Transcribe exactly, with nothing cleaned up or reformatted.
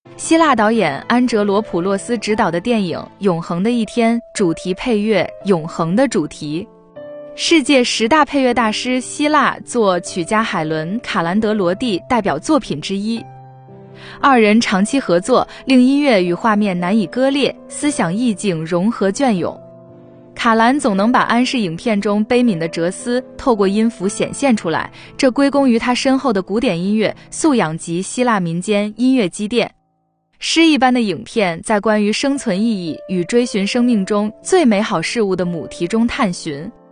希腊导演安哲罗普洛斯执导的电影《永恒的一天》主题配乐《永恒的主题》。世界十大配乐大师希腊作曲家海伦·卡兰德罗蒂代表作品之一。二人长期合作，令音乐与画面难以割裂，思想意境融合隽永。卡兰总能把安氏影片中悲悯的哲思透过音符显现出来，这归功于他深厚的古典音乐素养及希腊民间音乐积淀。诗一般的影片在关于生存意义与追寻生命中最美好事物的母题中探寻。